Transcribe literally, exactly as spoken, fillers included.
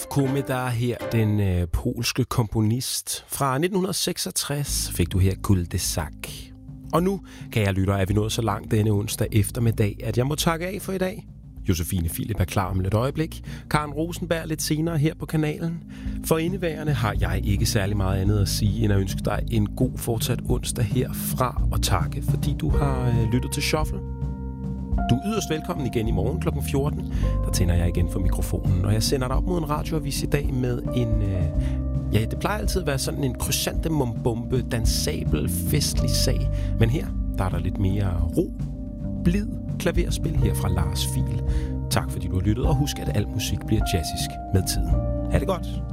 Komeda her, den øh, polske komponist. Fra nitten seksogtres fik du her Cul de Sac. Og nu, kan jeg lytte, er vi nået så langt denne onsdag eftermiddag, at jeg må takke af for i dag. Josefine Philip er klar om lidt øjeblik. Karen Rosenberg lidt senere her på kanalen. For indeværende har jeg ikke særlig meget andet at sige, end at ønske dig en god fortsat onsdag herfra, og takke, fordi du har øh, lyttet til Shuffle. Du er yderst velkommen igen i morgen klokken fjorten. Der tænder jeg igen for mikrofonen, og jeg sender dig op mod en radioavis i dag med en... Øh, ja, det plejer altid at være sådan en krysantemumbombe, dansabel, festlig sag. Men her, der er der lidt mere ro, blid klaverspil her fra Lars Fiel. Tak fordi du har lyttet, og husk, at al musik bliver jazzisk med tiden. Ha' det godt!